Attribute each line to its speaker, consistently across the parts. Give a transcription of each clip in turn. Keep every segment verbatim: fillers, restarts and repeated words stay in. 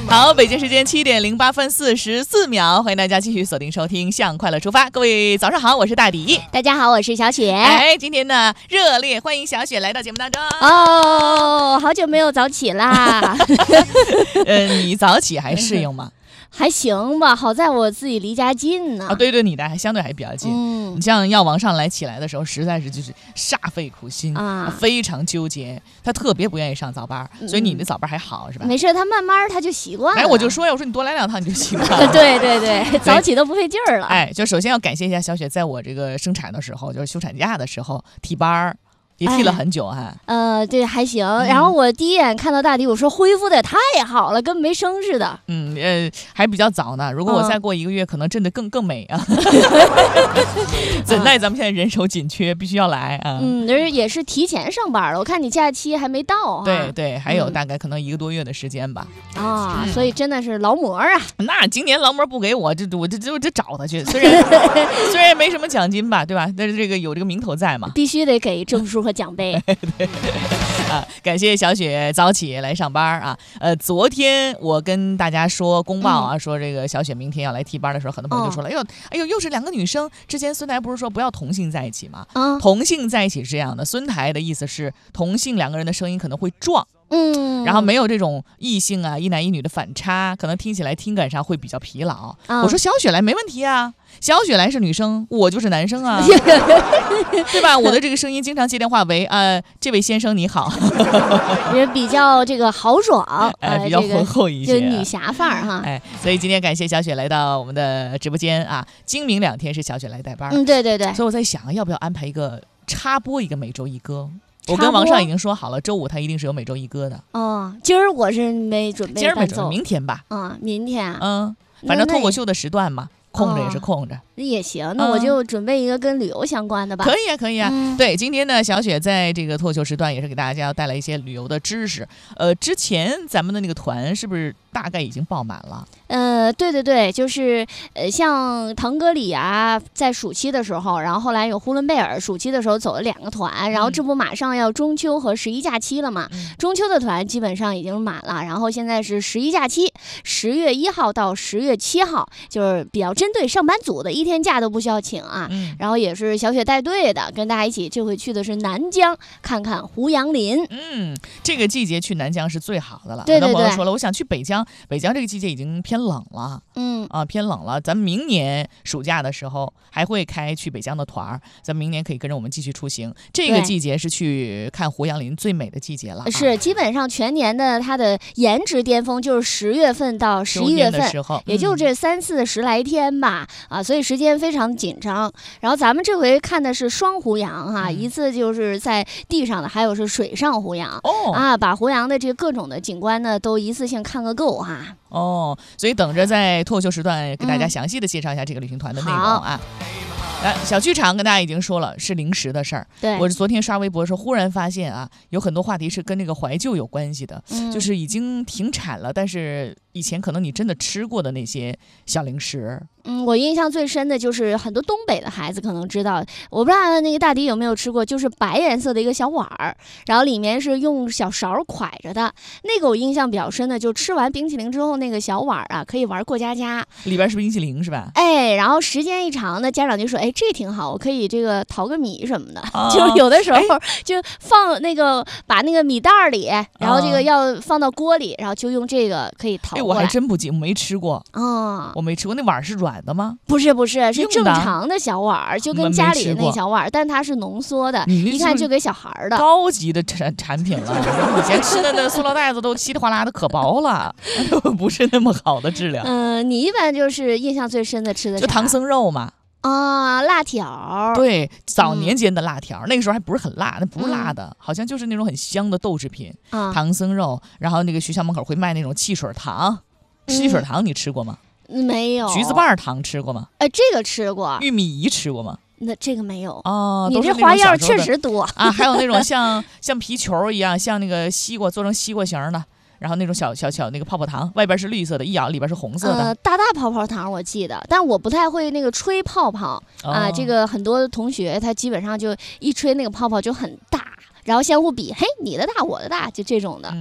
Speaker 1: 好，北京时间七点零八分四十四秒，欢迎大家继续锁定收听《向快乐出发》。各位早上好，我是大迪。
Speaker 2: 大家好，我是小雪。
Speaker 1: 哎，今天呢，热烈欢迎小雪来到节目当中。
Speaker 2: 哦，好久没有早起啦。
Speaker 1: 呃，你早起还适应吗？
Speaker 2: 还行吧，好在我自己离家近呢。
Speaker 1: 啊，对对，你的还相对还比较近。
Speaker 2: 嗯，
Speaker 1: 你像要往上来起来的时候，实在是就是煞费苦心啊，非常纠结。他特别不愿意上早班，所以你的早班还好是吧？
Speaker 2: 没事，他慢慢他就习惯了。
Speaker 1: 哎，我就说呀，我说你多来两趟你就习惯了。
Speaker 2: 对对对，早起都不费劲儿了。
Speaker 1: 哎，就首先要感谢一下小雪，在我这个生产的时候，就是休产假的时候替班儿。也替了很久哈、
Speaker 2: 哎，呃，对，还行、嗯。然后我第一眼看到大迪，我说恢复的也太好了，跟没生似的。
Speaker 1: 嗯，呃，还比较早呢。如果我再过一个月，嗯、可能真的更更美啊。怎奈咱们现在人手紧缺，必须要来啊。
Speaker 2: 嗯，这也是提前上班了。我看你假期还没到啊。
Speaker 1: 对对，还有大概可能一个多月的时间吧。
Speaker 2: 啊、嗯，所以真的是劳模啊。
Speaker 1: 那今年劳模不给我，这我这这这找他去。虽然虽然没什么奖金吧，对吧？但是这个有这个名头在嘛，
Speaker 2: 必须得给证书和奖杯。
Speaker 1: 对啊，感谢小雪早起来上班啊。呃，昨天我跟大家说公报啊，嗯、说这个小雪明天要来替班的时候，很多朋友就说了，哎呦，哎呦，又是两个女生。之前孙台不是说不要同性在一起吗？嗯、同性在一起是这样的，孙台的意思是同性两个人的声音可能会撞。嗯，然后没有这种异性啊，一男一女的反差，可能听起来听感上会比较疲劳。嗯、我说小雪来没问题啊，小雪来是女生，我就是男生啊，对吧？我的这个声音经常接电话，喂，呃，这位先生你好，
Speaker 2: 也比较这个豪爽，
Speaker 1: 哎，比较浑厚一些，
Speaker 2: 就女侠范儿哈。
Speaker 1: 哎，所以今天感谢小雪来到我们的直播间啊，今明两天是小雪来带班。
Speaker 2: 嗯，对对对。
Speaker 1: 所以我在想，要不要安排一个插播一个每周一歌？我跟王少已经说好了，周五他一定是有每周一歌的。
Speaker 2: 哦，今儿我是没准备，
Speaker 1: 今儿没准备，明天吧。
Speaker 2: 嗯，明天。
Speaker 1: 嗯，反正脱口秀的时段嘛，空着也是空着。
Speaker 2: 那也行，那我就准备一个跟旅游相关的吧。
Speaker 1: 可以啊，可以啊。嗯、对，今天呢，小雪在这个脱口秀时段也是给大家要带来一些旅游的知识。呃，之前咱们的那个团是不是大概已经爆满了？
Speaker 2: 呃，对对对，就是呃，像腾格里啊，在暑期的时候，然后后来有呼伦贝尔，暑期的时候走了两个团，然后这不马上要中秋和十一假期了嘛？嗯、中秋的团基本上已经满了，然后现在是十一假期，十月一号到十月七号，就是比较针对上班族的，一天假都不需要请啊。嗯、然后也是小雪带队的，跟大家一起这回去的是南疆，看看胡杨林。
Speaker 1: 嗯，这个季节去南疆是最好的了。
Speaker 2: 对对对。
Speaker 1: 很多朋友说了，我想去北疆，北疆这个季节已经偏冷了。嗯啊，偏冷了。咱们明年暑假的时候还会开去北疆的团儿，咱们明年可以跟着我们继续出行。这个季节是去看胡杨林最美的季节了、啊。
Speaker 2: 是，基本上全年的它的颜值巅峰就是十月份到十一月份，
Speaker 1: 的时候
Speaker 2: 也就这三四十来天吧。嗯、啊，所以时间非常紧张。然后咱们这回看的是双胡杨哈、啊，嗯、一次就是在地上的，还有是水上胡杨。哦啊，把胡杨的这各种的景观呢都一次性看个够哈、啊。
Speaker 1: 哦，所以等着在脱口秀时段给大家详细的介绍一下这个旅行团的内容啊。来、嗯，小剧场跟大家已经说了是零食的事儿。
Speaker 2: 对，
Speaker 1: 我是昨天刷微博的时候忽然发现啊，有很多话题是跟那个怀旧有关系的，嗯、就是已经停产了，但是以前可能你真的吃过的那些小零食。
Speaker 2: 嗯，我印象最深的就是很多东北的孩子可能知道，我不知道那个大迪有没有吃过，就是白颜色的一个小碗儿，然后里面是用小勺蒯着的，那个我印象比较深的，就吃完冰淇淋之后那个小碗啊可以玩过家家，
Speaker 1: 里边是冰淇淋是吧？
Speaker 2: 哎，然后时间一长呢，家长就说，哎，这挺好，我可以这个淘个米什么的，啊、就有的时候就放那个把那个米袋里，然后这个要放到锅里，然后就用这个可以淘过来。
Speaker 1: 哎，我还真不记，我没吃过
Speaker 2: 啊、哦，
Speaker 1: 我没吃过，那碗是软的吗？
Speaker 2: 不是不是，是正常的小碗，就跟家里的那小碗，但它是浓缩的，一看就给小孩的。
Speaker 1: 高级的产产品了，以前吃的那塑料袋子都稀里哗啦的可薄了，不是那么好的质量。
Speaker 2: 嗯、呃，你一般就是印象最深的吃的
Speaker 1: 就唐僧肉嘛。
Speaker 2: 啊，辣条，
Speaker 1: 对，早年间的辣条、嗯，那个时候还不是很辣，那不是辣的、嗯，好像就是那种很香的豆制品，嗯、唐僧肉。然后那个学校门口会卖那种汽水糖，汽水糖你吃过吗？
Speaker 2: 没有。
Speaker 1: 橘子瓣糖吃过吗？
Speaker 2: 哎，这个吃过。
Speaker 1: 玉米饴吃过吗？
Speaker 2: 那这个没有
Speaker 1: 哦，
Speaker 2: 你这花样确实多
Speaker 1: 啊！还有那种像像皮球一样，像那个西瓜做成西瓜形的。然后那种小小小那个泡泡糖，外边是绿色的，一咬里边是红色的。
Speaker 2: 呃，大大泡泡糖我记得，但我不太会那个吹泡泡、哦、啊。这个很多同学他基本上就一吹那个泡泡就很大，然后相互比，嘿，你的大我的大，就这种的。
Speaker 1: 嗯，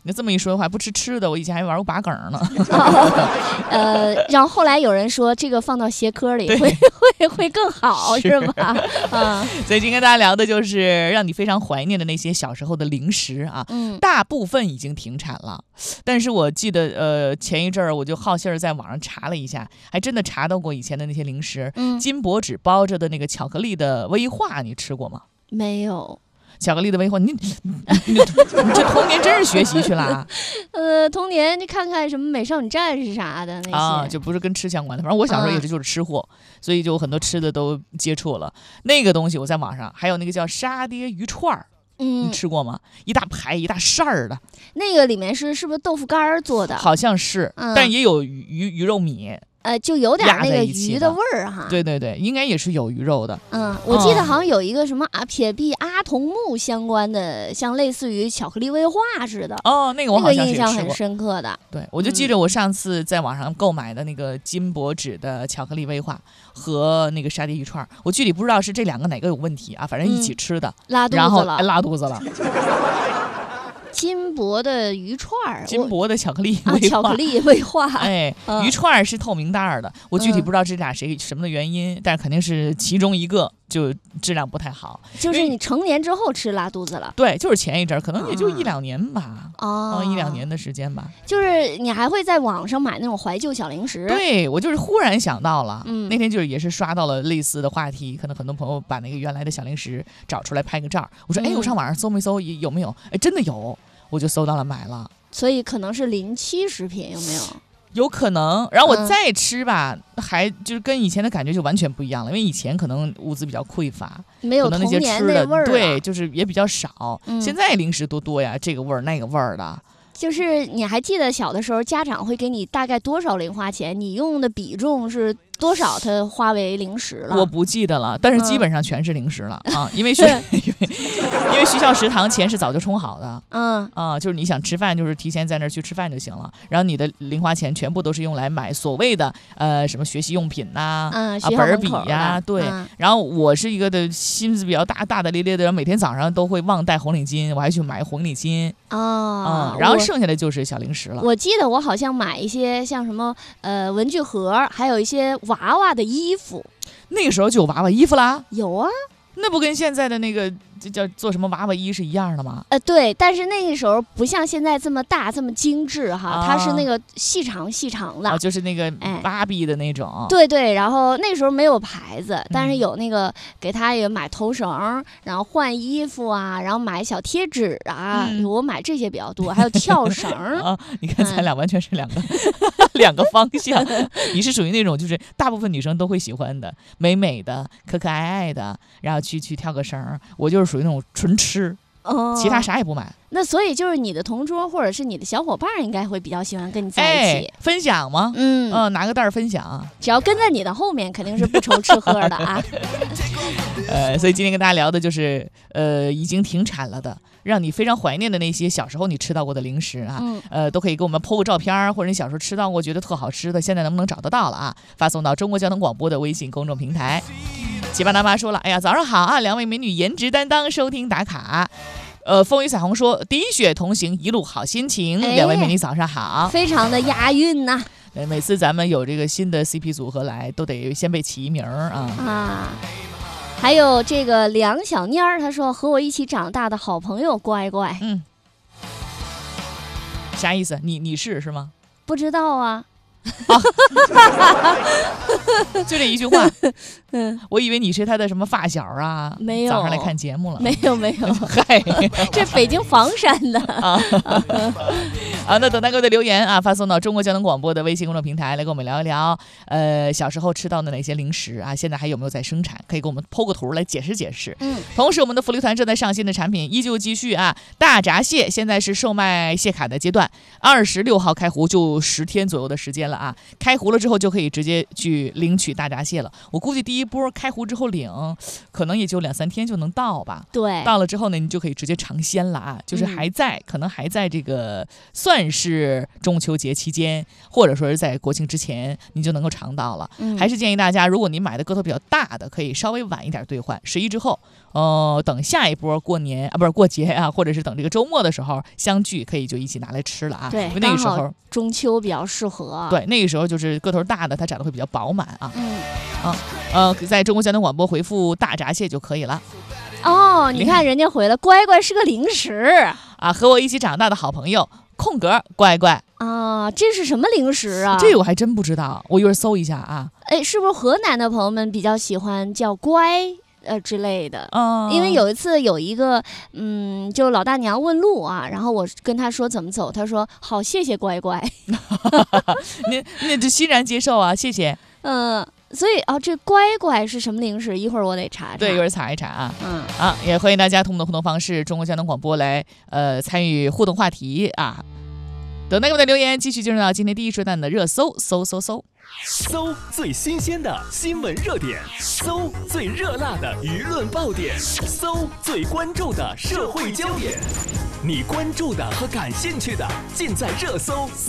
Speaker 1: 你这么一说的话，不吃吃的，我以前还玩过拔梗呢。
Speaker 2: 呃，然后后来有人说这个放到鞋壳里会会会更好，是吧？啊，
Speaker 1: 所以今天跟大家聊的就是让你非常怀念的那些小时候的零食啊。
Speaker 2: 嗯，
Speaker 1: 大部分已经停产了，但是我记得呃前一阵儿我就好信儿在网上查了一下，还真的查到过以前的那些零食。
Speaker 2: 嗯，
Speaker 1: 金箔纸包着的那个巧克力的威化，你吃过吗？
Speaker 2: 没有。
Speaker 1: 巧克力的威化，你你你你这童年真是学习去了啊！
Speaker 2: 呃，童年你看看什么美少女战士啥的那些
Speaker 1: 啊，就不是跟吃相关的。反正我小时候也是就是吃货，嗯、所以就很多吃的都接触了。那个东西我在网上还有那个叫沙爹鱼串儿，
Speaker 2: 嗯，
Speaker 1: 你吃过吗？一大排一大扇儿的，
Speaker 2: 那个里面是是不是豆腐干儿做的？
Speaker 1: 好像是，嗯、但也有鱼鱼鱼肉米。
Speaker 2: 呃，就有点那个鱼的味儿哈。
Speaker 1: 对对对，应该也是有鱼肉的。
Speaker 2: 嗯，我记得好像有一个什么啊，撇壁阿童木相关的，像类似于巧克力威化似的。
Speaker 1: 哦，那个我好像是
Speaker 2: 那个印象很深刻的。
Speaker 1: 对，我就记着我上次在网上购买的那个金箔纸的巧克力威化和那个沙爹鱼串，我具体不知道是这两个哪个有问题啊，反正一起吃的，
Speaker 2: 嗯、拉肚子了，
Speaker 1: 然后哎拉肚子了。
Speaker 2: 金箔的鱼串儿，
Speaker 1: 金箔的巧克力威化，
Speaker 2: 啊、巧克力威化，
Speaker 1: 哎，嗯、鱼串儿是透明袋儿的，我具体不知道这俩谁、嗯、什么的原因，但是肯定是其中一个就质量不太好。
Speaker 2: 就是你成年之后吃拉肚子了？
Speaker 1: 对，就是前一阵儿，可能也就一两年吧，
Speaker 2: 哦，
Speaker 1: 一两年的时间吧。
Speaker 2: 就是你还会在网上买那种怀旧小零食？
Speaker 1: 对，我就是忽然想到了，
Speaker 2: 嗯，
Speaker 1: 那天就是也是刷到了类似的话题，可能很多朋友把那个原来的小零食找出来拍个照，我说，哎、嗯，我上网上搜没搜有没有？哎，真的有。我就搜到了，买了，
Speaker 2: 所以可能是临期食品，有没有？
Speaker 1: 有可能。然后我再吃吧，嗯、还就是跟以前的感觉就完全不一样了，因为以前可能物资比较匮乏，
Speaker 2: 没有童年那味儿、啊，
Speaker 1: 对，就是也比较少。
Speaker 2: 嗯、
Speaker 1: 现在零食多多呀，这个味儿那个味儿的。
Speaker 2: 就是你还记得小的时候，家长会给你大概多少零花钱？你用的比重是多少？它花为零食了？
Speaker 1: 我不记得了，但是基本上全是零食了、嗯、啊，因为学因为因为学校食堂钱是早就充好的，
Speaker 2: 嗯
Speaker 1: 啊，就是你想吃饭，就是提前在那儿去吃饭就行了，然后你的零花钱全部都是用来买所谓的呃什么学习用品呐、
Speaker 2: 嗯、
Speaker 1: 啊本笔呀，对、
Speaker 2: 嗯。
Speaker 1: 然后我是一个的心思比较大大大咧咧的人，每天早上都会忘带红领巾，我还去买红领巾
Speaker 2: 哦、
Speaker 1: 嗯，然后剩下的就是小零食了。
Speaker 2: 我记得我好像买一些像什么呃文具盒，还有一些娃娃的衣服。
Speaker 1: 那个时候就有娃娃衣服啦？
Speaker 2: 有啊，
Speaker 1: 那不跟现在的那个这叫做什么娃娃衣是一样的吗？
Speaker 2: 呃，对，但是那个时候不像现在这么大这么精致哈，啊、它是那个细长细长的，
Speaker 1: 啊、就是那个芭比的那种。
Speaker 2: 哎、对对，然后那时候没有牌子，但是有那个给他也买头绳，然后换衣服啊，然后买小贴纸啊，嗯、我买这些比较多，还有跳绳
Speaker 1: 啊。你看咱俩完全是两个、嗯、两个方向，你是属于那种就是大部分女生都会喜欢的，美美的、可可爱爱的，然后去去跳个绳。我就是属于那种纯吃，
Speaker 2: 哦，
Speaker 1: 其他啥也不买。
Speaker 2: 那所以就是你的同桌或者是你的小伙伴应该会比较喜欢跟你在一起、
Speaker 1: 哎、分享吗？
Speaker 2: 嗯
Speaker 1: 嗯、呃，拿个袋儿分享，
Speaker 2: 只要跟在你的后面，肯定是不愁吃喝的啊。
Speaker 1: 呃，所以今天跟大家聊的就是呃已经停产了的，让你非常怀念的那些小时候你吃到过的零食啊，
Speaker 2: 嗯、
Speaker 1: 呃，都可以给我们 po 个照片，或者你小时候吃到过觉得特好吃的，现在能不能找得到了啊？发送到中国交通广播的微信公众平台。奇葩大妈说了，哎呀，早上好啊，两位美女颜值担当收听打卡。呃，风雨彩虹说滴血同行，一路好心情。哎、两位美女早上好，
Speaker 2: 非常的押韵呐、
Speaker 1: 啊。每次咱们有这个新的 C P 组合来，都得先被起名啊
Speaker 2: 啊。还有这个梁小蔫儿，他说和我一起长大的好朋友乖乖，
Speaker 1: 嗯，啥意思？你你是是吗？
Speaker 2: 不知道啊。
Speaker 1: 啊，就这一句话，
Speaker 2: 嗯，
Speaker 1: 我以为你是他的什么发小啊，
Speaker 2: 没有，
Speaker 1: 早上来看节目了，
Speaker 2: 没有没有，
Speaker 1: 嗨，
Speaker 2: 这北京房山的
Speaker 1: 啊啊，那等待各位的留言啊，发送到中国交通广播的微信公众平台来跟我们聊一聊，呃，小时候吃到的哪些零食啊，现在还有没有在生产，可以给我们剖个图来解释解释。
Speaker 2: 嗯，
Speaker 1: 同时我们的福利团正在上新的产品依旧继续啊，大闸蟹现在是售卖蟹卡的阶段，二十六号开壶就十天左右的时间了。啊，开壶了之后就可以直接去领取大闸蟹了。我估计第一波开壶之后领，可能也就两三天就能到吧。
Speaker 2: 对，
Speaker 1: 到了之后呢，你就可以直接尝鲜了啊，就是还在、嗯、可能还在这个算算是中秋节期间，或者说是在国庆之前，你就能够尝到了。
Speaker 2: 嗯、
Speaker 1: 还是建议大家，如果你买的个头比较大的，可以稍微晚一点兑换，十一之后，呃，等下一波过年啊，不是过节啊，或者是等这个周末的时候相聚，可以就一起拿来吃了啊。
Speaker 2: 对，
Speaker 1: 因为那个时候
Speaker 2: 中秋比较适合。
Speaker 1: 对，那个时候就是个头大的，它长得会比较饱满啊。
Speaker 2: 嗯，
Speaker 1: 啊，呃，在中国交通广播回复大闸蟹就可以了。
Speaker 2: 哦，你看人家回了，乖乖是个零食
Speaker 1: 啊，和我一起长大的好朋友，空格乖乖
Speaker 2: 啊，这是什么零食啊？
Speaker 1: 这我还真不知道，我一会儿搜一下啊。
Speaker 2: 哎，是不是河南的朋友们比较喜欢叫乖呃之类的？
Speaker 1: 嗯，
Speaker 2: 因为有一次有一个嗯，就老大娘问路啊，然后我跟他说怎么走，他说好，谢谢乖乖。
Speaker 1: 你你就欣然接受啊，谢谢。
Speaker 2: 嗯。所以啊，这乖乖是什么零食？一会儿我得查查。
Speaker 1: 对，一会儿查一查啊。
Speaker 2: 嗯
Speaker 1: 啊，也欢迎大家通过互动方式，中国交通广播来呃参与互动话题啊。等待各位的留言，继续进入到今天第一时段的热搜，搜搜搜，
Speaker 3: 搜最新鲜的新闻热点，搜最热辣的舆论爆点，搜最关注的社会焦点。你关注的和感兴趣的，尽在热搜。